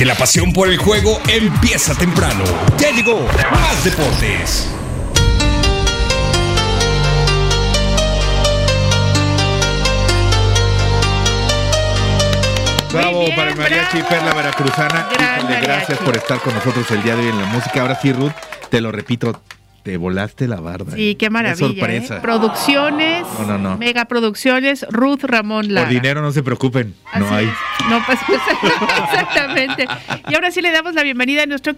porque la pasión por el juego empieza temprano. Ya llegó Más Deportes. Bravo para el mariachi y Perla Veracruzana. Gracias por estar con nosotros el día de hoy en la música. Ahora sí, Ruth, te lo repito, te volaste la barda. Sí, qué maravilla. Qué sorpresa. Producciones, No. Megaproducciones, Ruth Ramón Lara. Por dinero no se preocupen, Así no hay. es. No, pues exactamente. Y ahora sí le damos la bienvenida a nuestro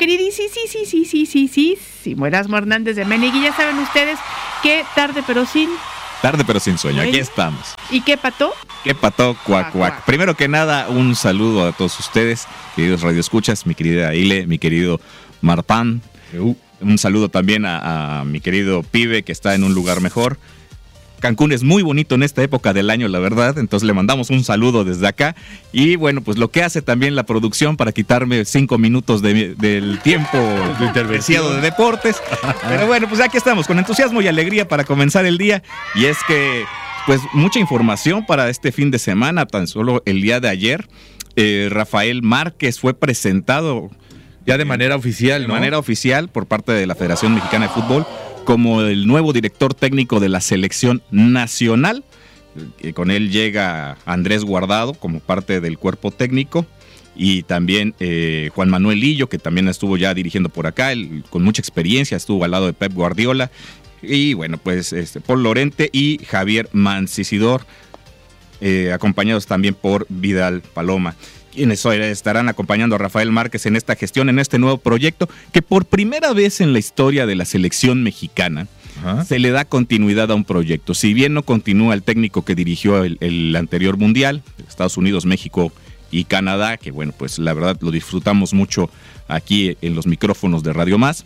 queridísimo Erasmo Hernández de Menegui. Ya saben ustedes que tarde pero sin sueño, aquí estamos. ¿Y qué pató? ¿Qué pató? Cuac, cuac. Primero que nada, un saludo a todos ustedes, queridos radioescuchas, mi querida Ile, mi querido Marpán. Un saludo también a mi querido Pibe, que está en un lugar mejor. Cancún es muy bonito en esta época del año, la verdad, entonces le mandamos un saludo desde acá. Y bueno, pues lo que hace también la producción para quitarme 5 minutos del tiempo preciado de deportes. Pero bueno, pues aquí estamos con entusiasmo y alegría para comenzar el día. Y es que, pues mucha información para este fin de semana, tan solo el día de ayer. Rafael Márquez fue presentado ya de manera oficial, ¿no? De manera oficial por parte de la Federación Mexicana de Fútbol como el nuevo director técnico de la selección nacional. Con él llega Andrés Guardado como parte del cuerpo técnico y también Juan Manuel Lillo, que también estuvo ya dirigiendo por acá, él, con mucha experiencia, estuvo al lado de Pep Guardiola. Y bueno, pues Paul Lorente y Javier Mancisidor, acompañados también por Vidal Paloma, quienes estarán acompañando a Rafael Márquez en esta gestión, en este nuevo proyecto, que por primera vez en la historia de la selección mexicana se le da continuidad a un proyecto. Si bien no continúa el técnico que dirigió el anterior mundial, Estados Unidos, México y Canadá, que bueno, pues la verdad lo disfrutamos mucho aquí en los micrófonos de Radio Más.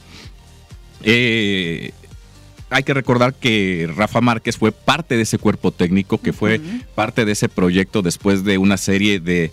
Hay que recordar que Rafa Márquez fue parte de ese cuerpo técnico, que fue parte de ese proyecto después de una serie de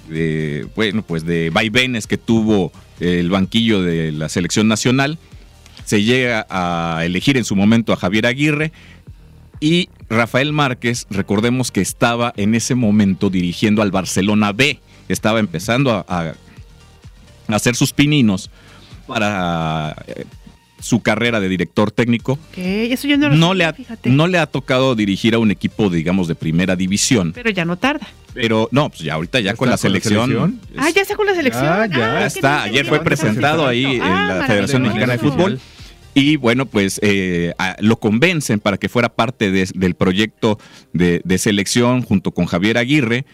vaivenes que tuvo el banquillo de la selección nacional. Se llega a elegir en su momento a Javier Aguirre y Rafael Márquez, recordemos que estaba en ese momento dirigiendo al Barcelona B, estaba empezando a hacer sus pininos para su carrera de director técnico. Eso yo no le ha tocado dirigir a un equipo, digamos, de primera división. Pero ya no tarda. Pero no, pues ya ahorita ya con la selección. Ya está con la selección. Ya está. Ayer fue presentado ahí en la Federación Mexicana de Fútbol. Y bueno, pues lo convencen para que fuera parte del proyecto de selección junto con Javier Aguirre.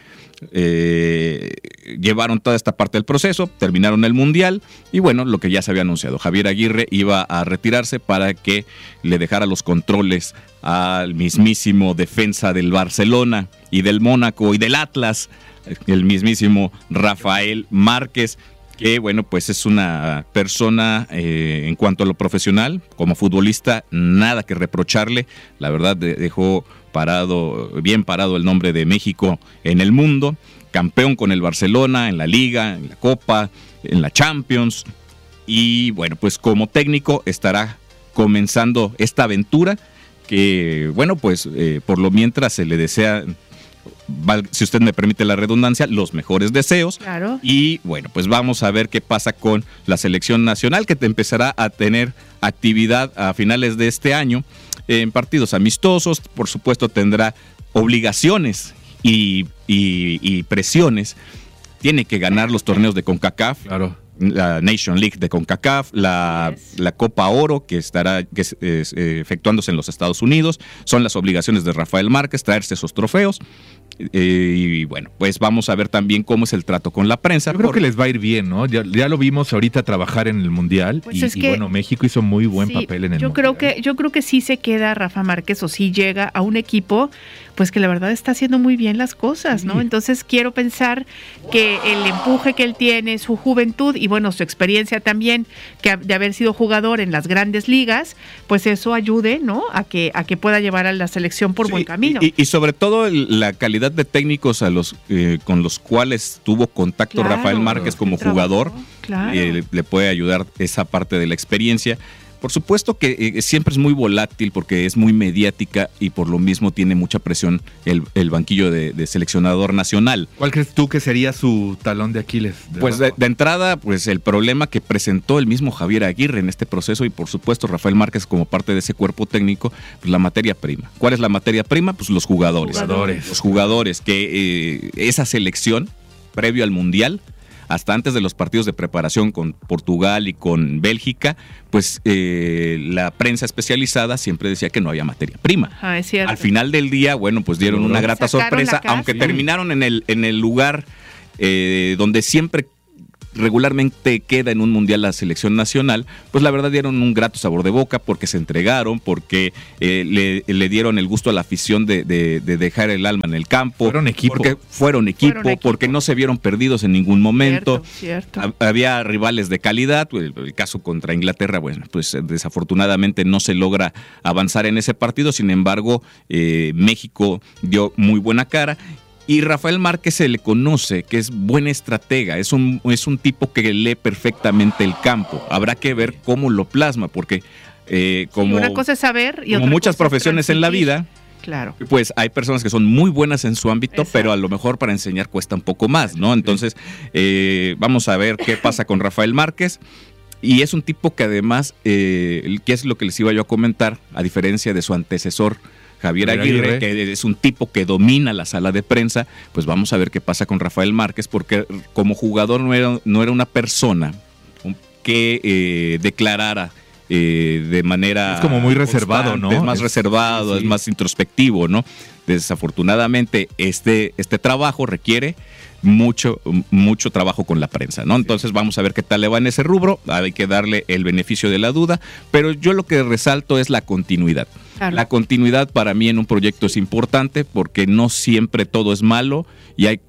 Llevaron toda esta parte del proceso, terminaron el mundial y bueno, lo que ya se había anunciado, Javier Aguirre iba a retirarse para que le dejara los controles al mismísimo defensa del Barcelona y del Mónaco y del Atlas, el mismísimo Rafael Márquez, que bueno, pues es una persona en cuanto a lo profesional, como futbolista, nada que reprocharle, la verdad dejó bien parado el nombre de México en el mundo, campeón con el Barcelona, en la Liga, en la Copa, en la Champions, y bueno, pues como técnico estará comenzando esta aventura que, bueno, pues por lo mientras se le desea, si usted me permite la redundancia, los mejores deseos. Claro. Y bueno, pues vamos a ver qué pasa con la selección nacional, que empezará a tener actividad a finales de este año en partidos amistosos. Por supuesto tendrá obligaciones y presiones. Tiene que ganar los torneos de CONCACAF. Claro. La Nation League de CONCACAF, la Copa Oro que estará efectuándose en los Estados Unidos. Son las obligaciones de Rafael Márquez, traerse esos trofeos. Y bueno, pues vamos a ver también cómo es el trato con la prensa. Yo creo que les va a ir bien, ¿no? Ya lo vimos ahorita trabajar en el Mundial, pues y bueno, México hizo muy buen papel en el Mundial. Yo creo que sí se queda Rafa Márquez, o sí llega a un equipo pues que la verdad está haciendo muy bien las cosas, ¿no? Entonces quiero pensar que el empuje que él tiene, su juventud y bueno, su experiencia también, que de haber sido jugador en las grandes ligas, pues eso ayude, ¿no? A que pueda llevar a la selección por buen camino. Y sobre todo la calidad de técnicos con los cuales tuvo contacto Rafael Márquez como jugador, le puede ayudar esa parte de la experiencia. Por supuesto que siempre es muy volátil porque es muy mediática y por lo mismo tiene mucha presión el banquillo de seleccionador nacional. ¿Cuál crees tú que sería su talón de Aquiles? Pues de entrada, pues el problema que presentó el mismo Javier Aguirre en este proceso y por supuesto Rafael Márquez como parte de ese cuerpo técnico, pues la materia prima. ¿Cuál es la materia prima? Pues los jugadores. Los jugadores que esa selección previo al Mundial, hasta antes de los partidos de preparación con Portugal y con Bélgica, pues la prensa especializada siempre decía que no había materia prima. Ajá, es cierto. Al final del día, bueno, pues dieron una grata sorpresa, aunque terminaron en el lugar donde siempre regularmente queda en un mundial la selección nacional, pues la verdad dieron un grato sabor de boca porque se entregaron, porque le dieron el gusto a la afición de dejar el alma en el campo. Fueron equipo. Porque fueron equipo, porque no se vieron perdidos en ningún momento. Cierto. Había rivales de calidad, el caso contra Inglaterra, bueno, pues desafortunadamente no se logra avanzar en ese partido, sin embargo, México dio muy buena cara. Y Rafael Márquez se le conoce que es buen estratega, es un tipo que lee perfectamente el campo. Habrá que ver cómo lo plasma, porque como una cosa es saber y como otra muchas cosa profesiones en la vida, claro, pues hay personas que son muy buenas en su ámbito, exacto, pero a lo mejor para enseñar cuesta un poco más, ¿no? Entonces, vamos a ver qué pasa con Rafael Márquez. Y es un tipo que además, ¿qué es lo que les iba yo a comentar? A diferencia de su antecesor, Javier Aguirre, que es un tipo que domina la sala de prensa, pues vamos a ver qué pasa con Rafael Márquez, porque como jugador no era una persona que declarara de manera... Es como muy reservado, constante, ¿no? Es más reservado, sí. Es más introspectivo, ¿no? Desafortunadamente, este trabajo requiere mucho trabajo con la prensa, ¿no? Entonces vamos a ver qué tal le va en ese rubro, hay que darle el beneficio de la duda, pero yo lo que resalto es la continuidad. Claro. La continuidad para mí en un proyecto es importante porque no siempre todo es malo y hay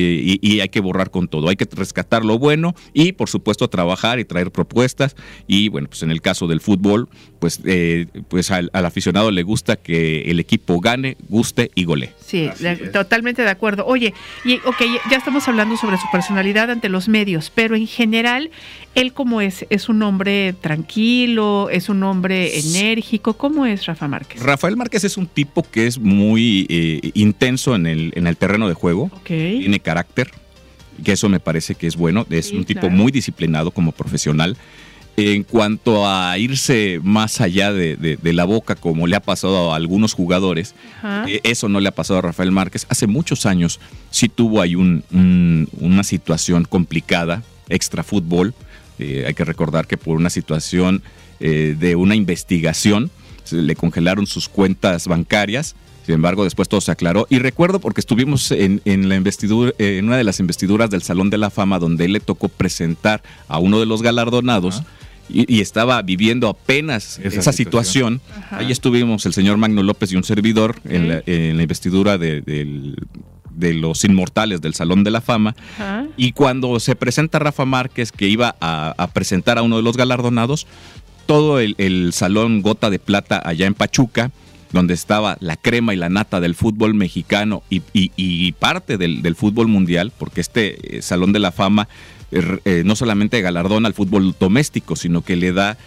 que borrar con todo, hay que rescatar lo bueno y por supuesto trabajar y traer propuestas y bueno, pues en el caso del fútbol, pues al aficionado le gusta que el equipo gane, guste y golee. Sí, totalmente de acuerdo. Oye, ya estamos hablando sobre su personalidad ante los medios, pero en general, él cómo es un hombre tranquilo, es un hombre enérgico, ¿cómo es Rafa Márquez? Rafael Márquez es un tipo que es muy intenso en el terreno de juego, tiene carácter, que eso me parece que es bueno, es un tipo muy disciplinado como profesional. En cuanto a irse más allá de la boca, como le ha pasado a algunos jugadores, eso no le ha pasado a Rafael Márquez. Hace muchos años sí tuvo ahí una situación complicada, extra fútbol. Hay que recordar que por una situación de una investigación, se le congelaron sus cuentas bancarias. Sin embargo, después todo se aclaró. Y recuerdo porque estuvimos en la investidura, en una de las investiduras del Salón de la Fama, donde él le tocó presentar a uno de los galardonados. Y estaba viviendo apenas esa situación. Ahí estuvimos el señor Magno López y un servidor en la investidura de los inmortales del Salón de la Fama. Y cuando se presenta Rafa Márquez, que iba a presentar a uno de los galardonados, todo el salón gota de plata allá en Pachuca, donde estaba la crema y la nata del fútbol mexicano y parte del fútbol mundial, porque este Salón de la Fama no solamente galardona al fútbol doméstico, sino que le da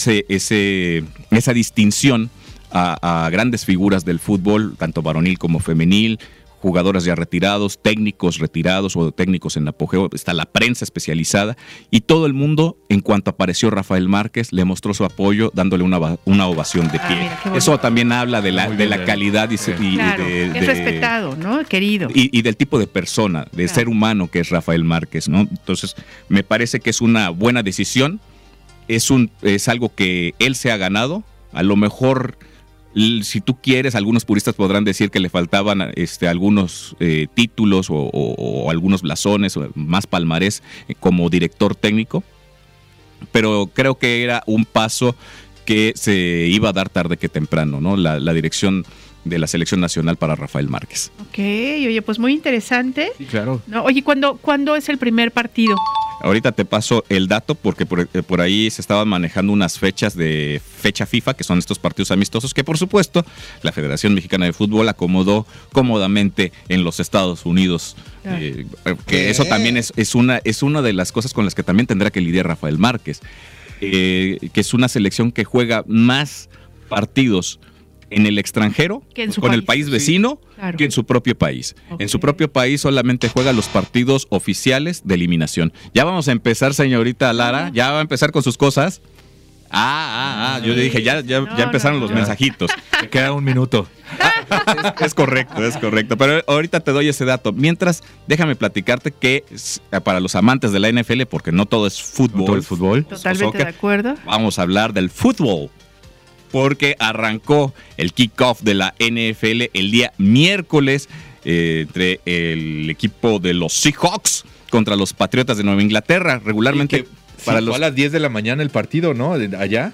esa distinción a grandes figuras del fútbol, tanto varonil como femenil, jugadores ya retirados, técnicos retirados o técnicos en apogeo, está la prensa especializada y todo el mundo, en cuanto apareció Rafael Márquez, le mostró su apoyo dándole una ovación de pie. Mira, eso también habla de la calidad es respetado, ¿no? Querido. Y del tipo de persona, de ser humano que es Rafael Márquez, ¿no? Entonces, me parece que es una buena decisión, es algo que él se ha ganado, a lo mejor... Si tú quieres, algunos puristas podrán decir que le faltaban algunos títulos o algunos blasones o más palmarés como director técnico, pero creo que era un paso que se iba a dar tarde que temprano, ¿no? La dirección de la selección nacional para Rafael Márquez. Ok, oye, pues muy interesante. Sí, claro. No, oye, ¿cuándo es el primer partido? Ahorita te paso el dato porque por ahí se estaban manejando unas fechas de fecha FIFA, que son estos partidos amistosos, que por supuesto la Federación Mexicana de Fútbol acomodó cómodamente en los Estados Unidos. Que eso también es una de las cosas con las que también tendrá que lidiar Rafael Márquez. que es una selección que juega más partidos en el extranjero, que en su con país. el país vecino, claro. que en su propio país. Okay. En su propio país solamente juega los partidos oficiales de eliminación. Ya vamos a empezar, señorita Lara, ya va a empezar con sus cosas. Yo le dije, ya empezaron los mensajitos. Te queda un minuto. Es correcto. Pero ahorita te doy ese dato. Mientras, déjame platicarte que para los amantes de la NFL, porque no todo es fútbol. ¿No todo es fútbol? Totalmente soccer, de acuerdo. Vamos a hablar del fútbol. Porque arrancó el kickoff de la NFL el día miércoles entre el equipo de los Seahawks contra los Patriotas de Nueva Inglaterra. Regularmente para fue a las 10 de la mañana el partido, ¿no? Allá.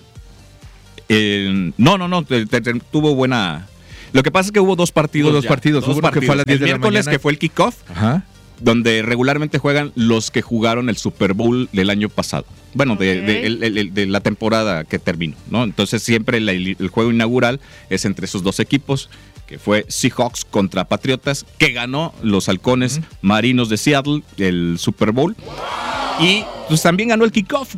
No, tuvo buena. Lo que pasa es que hubo dos partidos. Hubo dos partidos. Que fue a las 10 el de la miércoles, mañana. que fue el kickoff, Ajá. donde regularmente juegan los que jugaron el Super Bowl del año pasado. Bueno, de la temporada que terminó, ¿no? Entonces siempre el juego inaugural es entre esos dos equipos, que fue Seahawks contra Patriotas, que ganó los halcones marinos de Seattle el Super Bowl. Y pues también ganó el kickoff.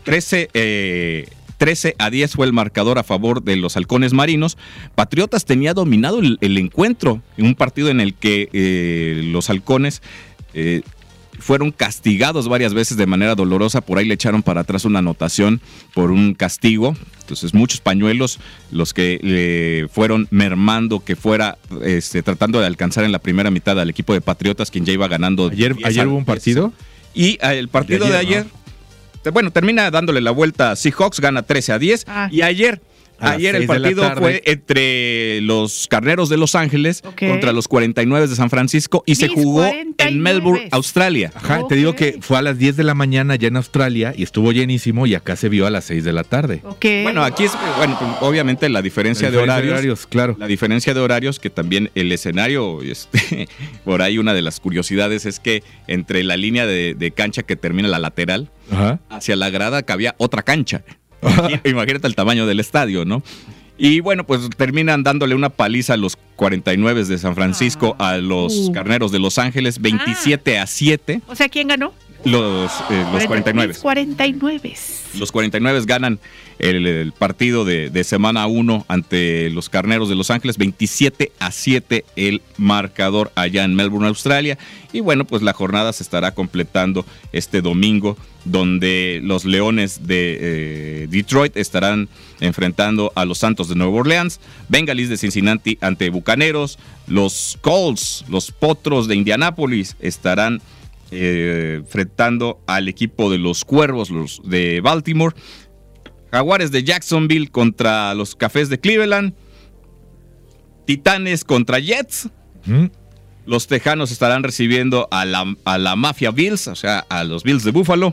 13-10 fue el marcador a favor de los halcones marinos. Patriotas tenía dominado el encuentro en un partido en el que los halcones fueron castigados varias veces de manera dolorosa. Por ahí le echaron para atrás una anotación por un castigo. Entonces muchos pañuelos los que fueron mermando que fuera tratando de alcanzar en la primera mitad al equipo de Patriotas, quien ya iba ganando. ¿Ayer hubo un partido? Y el partido de ayer, ¿no? Termina dándole la vuelta a Seahawks, gana 13-10. Y ayer el partido fue entre los Carneros de Los Ángeles contra los 49 de San Francisco y se jugó 49. En Melbourne, Australia. Ajá, te digo que fue a las 10 de la mañana ya en Australia y estuvo llenísimo, y acá se vio a las 6 de la tarde. Bueno, aquí es, obviamente la diferencia de horarios, claro. La diferencia de horarios, que también el escenario, por ahí una de las curiosidades es que entre la línea de cancha que termina la lateral, hacia la grada cabía otra cancha. Imagínate el tamaño del estadio, ¿no? Y bueno, pues terminan dándole una paliza a los 49 de San Francisco a los Carneros de Los Ángeles, 27-7. O sea, ¿quién ganó? Los 49. Los 49 ganan el partido de semana 1 ante los Carneros de Los Ángeles, 27-7 el marcador allá en Melbourne, Australia. Y bueno, pues la jornada se estará completando este domingo, donde los Leones de Detroit estarán enfrentando a los Santos de Nueva Orleans, Bengalis de Cincinnati ante Bucaneros, los Colts, los Potros de Indianápolis estarán enfrentando al equipo de los Cuervos, los de Baltimore, Jaguares de Jacksonville contra los Cafés de Cleveland, Titanes contra Jets. Los Tejanos estarán recibiendo a la Mafia Bills, o sea, a los Bills de Buffalo.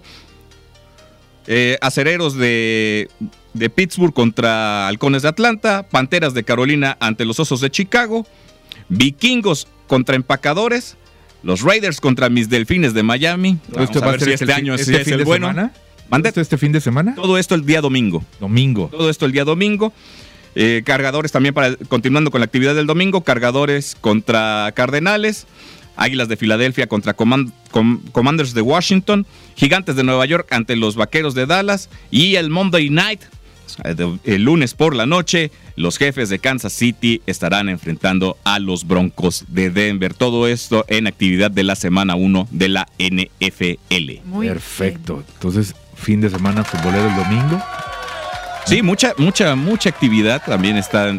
Acereros de Pittsburgh contra Halcones de Atlanta, Panteras de Carolina ante los Osos de Chicago, Vikingos contra Empacadores, los Raiders contra mis Delfines de Miami. Vamos a ver si este año es el bueno. ¿Esto este fin de semana? Todo esto el día domingo. Todo esto el día domingo. Cargadores también, continuando con la actividad del domingo, Cargadores contra Cardenales, Águilas de Filadelfia contra Commanders de Washington, Gigantes de Nueva York ante los Vaqueros de Dallas, y el Monday Night, el lunes por la noche, los Jefes de Kansas City estarán enfrentando a los Broncos de Denver. Todo esto en actividad de la semana 1 de la NFL. Muy perfecto. bien. Entonces, fin de semana futbolero el domingo. Sí, mucha actividad. También están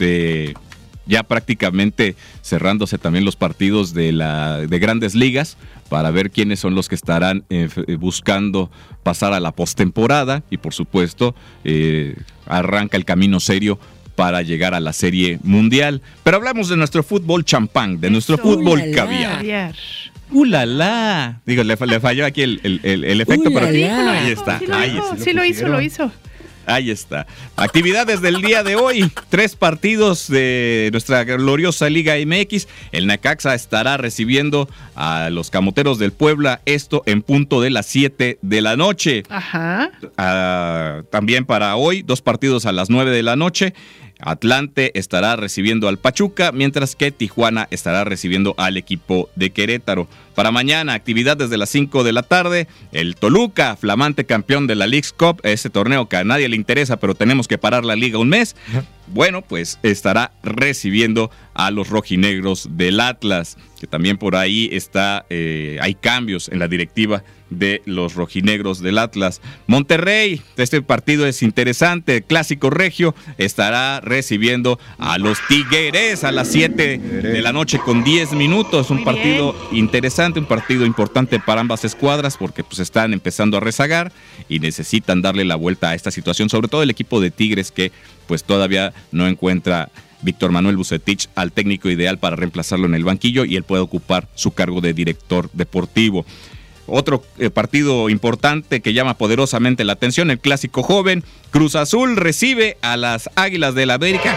ya prácticamente cerrándose también los partidos de Grandes Ligas para ver quiénes son los que estarán buscando pasar a la postemporada, y por supuesto arranca el camino serio para llegar a la Serie Mundial. Pero hablamos de nuestro fútbol champán, de nuestro fútbol caviar. ¡Ulala! Digo, le falló aquí el efecto, pero ahí está. Sí lo hizo. Ahí está. Actividades del día de hoy. 3 partidos de nuestra gloriosa Liga MX. El Necaxa estará recibiendo a los Camoteros del Puebla. Esto en punto de las 7 de la noche. Ajá. También para hoy, 2 partidos a las 9 de la noche. Atlante estará recibiendo al Pachuca, mientras que Tijuana estará recibiendo al equipo de Querétaro. Para mañana, actividad desde las 5 de la tarde, el Toluca, flamante campeón de la Leagues Cup, ese torneo que a nadie le interesa, pero tenemos que parar la liga un mes. Bueno, pues estará recibiendo a los rojinegros del Atlas, que también por ahí está, hay cambios en la directiva de los rojinegros del Atlas. Monterrey, este partido es interesante, clásico regio, estará recibiendo a los Tigres a las 7 de la noche con 10 minutos. Un partido interesante, un partido importante para ambas escuadras porque pues están empezando a rezagar y necesitan darle la vuelta a esta situación, sobre todo el equipo de Tigres que pues todavía no encuentra Víctor Manuel Vucetich al técnico ideal para reemplazarlo en el banquillo y él puede ocupar su cargo de director deportivo. Otro partido importante que llama poderosamente la atención, el clásico joven. Cruz Azul recibe a las Águilas del América.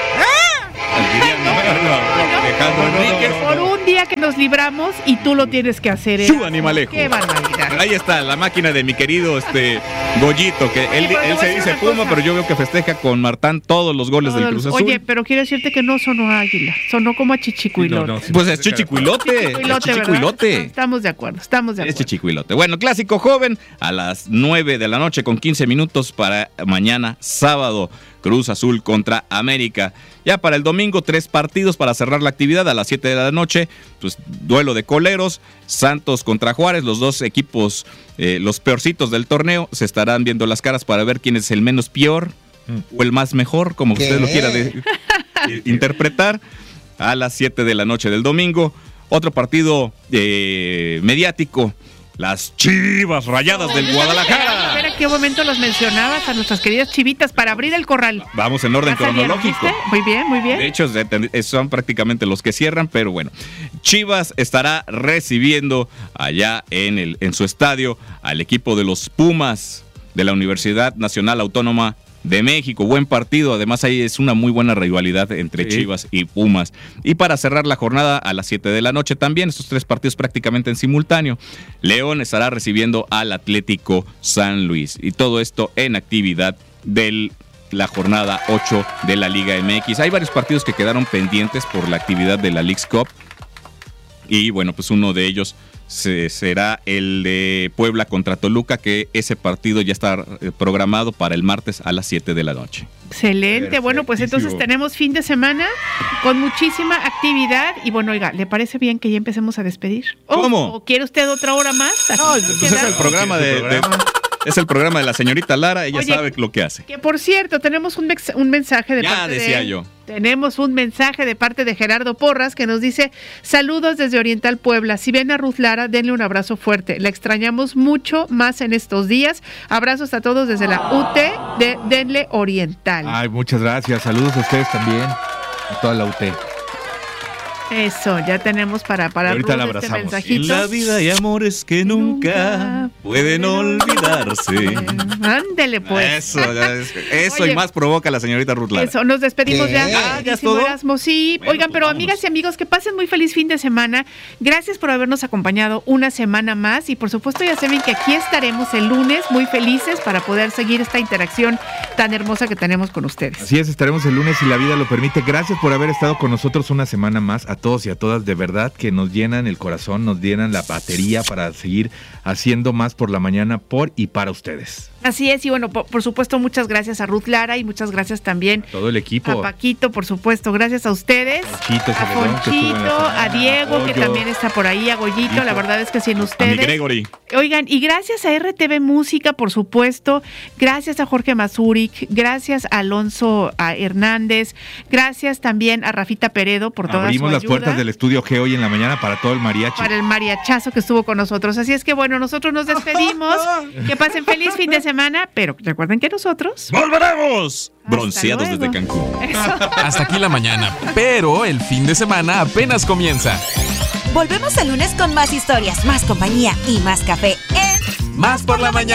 Por un día que nos libramos y tú lo tienes que hacer. ¡Su animalejo! ¡Qué barbaridad! Ahí está la máquina de mi querido Goyito, que él se dice Puma, pero yo veo que festeja con Martán todos los goles del Cruz Azul. Oye, pero quiero decirte que no sonó a Águila, sonó como a Chichicuilote. Pues es Chichicuilote. Estamos de acuerdo. Es Chichicuilote. Bueno, clásico joven a las 9 de la noche con 15 minutos para mañana sábado. Cruz Azul contra América. Ya para el domingo, 3 partidos para cerrar la actividad a las 7 de la noche. Pues duelo de coleros, Santos contra Juárez, los dos equipos, los peorcitos del torneo, se estarán viendo las caras para ver quién es el menos peor o el más mejor, como usted lo quiera interpretar, a las 7 de la noche del domingo. Otro partido mediático, las Chivas Rayadas del Guadalajara. Espera, ¿qué momento los mencionabas a nuestras queridas chivitas para abrir el corral? Vamos en orden cronológico. Muy bien, muy bien. De hecho, son prácticamente los que cierran, pero bueno. Chivas estará recibiendo allá en su estadio al equipo de los Pumas de la Universidad Nacional Autónoma de México. Buen partido, además ahí es una muy buena rivalidad entre Chivas y Pumas. Y para cerrar la jornada a las 7 de la noche también, estos 3 partidos prácticamente en simultáneo, León estará recibiendo al Atlético San Luis. Y todo esto en actividad de la jornada 8 de la Liga MX. Hay varios partidos que quedaron pendientes por la actividad de la Leagues Cup. Y bueno, pues uno de ellos será el de Puebla contra Toluca, que ese partido ya está programado para el martes a las 7 de la noche. Excelente, bueno, pues entonces tenemos fin de semana con muchísima actividad y bueno, oiga, ¿le parece bien que ya empecemos a despedir? ¿Cómo? ¿O quiere usted otra hora más? No, pues es el programa es el programa de la señorita Lara, ella sabe lo que hace. Que por cierto, tenemos un mensaje de parte de... Ya decía yo. Tenemos un mensaje de parte de Gerardo Porras que nos dice: saludos desde Oriental Puebla. Si ven a Ruth Lara, denle un abrazo fuerte. La extrañamos mucho más en estos días. Abrazos a todos desde la UT de Denle Oriental. Ay, muchas gracias. Saludos a ustedes también, a toda la UT. Eso, ya tenemos para ahorita la abrazamos. Este mensajito. En la vida hay amores que nunca pueden olvidarse. Ándele pues. Eso oye, y más provoca la señorita Ruth Lara. Eso, nos despedimos ya. ¿Ya es todo? Erasmo, sí. Bueno, oigan, pero amigas y amigos, que pasen muy feliz fin de semana. Gracias por habernos acompañado una semana más y por supuesto ya saben que aquí estaremos el lunes muy felices para poder seguir esta interacción tan hermosa que tenemos con ustedes. Así es, estaremos el lunes si la vida lo permite. Gracias por haber estado con nosotros una semana más. A todos y a todas, de verdad que nos llenan el corazón, nos llenan la batería para seguir haciendo más por la mañana por y para ustedes. Así es, y bueno, por supuesto, muchas gracias a Ruth Lara y muchas gracias también a todo el equipo. A Paquito, por supuesto, gracias a ustedes. A Fonchito, a Diego, que también está por ahí, a Goyito, la verdad es que sin ustedes. A mi Gregory. Oigan, y gracias a RTV Música, por supuesto, gracias a Jorge Mazuric, gracias a Alonso Hernández, gracias también a Rafita Peredo por toda su ayuda. Abrimos las puertas del estudio G hoy en la mañana para todo el mariachi. Para el mariachazo que estuvo con nosotros. Así es que bueno, nosotros nos despedimos. Que pasen feliz fin de semana, pero recuerden que nosotros ¡volveremos! Bronceados desde Cancún. Hasta aquí la mañana, pero el fin de semana apenas comienza. Volvemos el lunes con más historias, más compañía y más café en Más por la Mañana.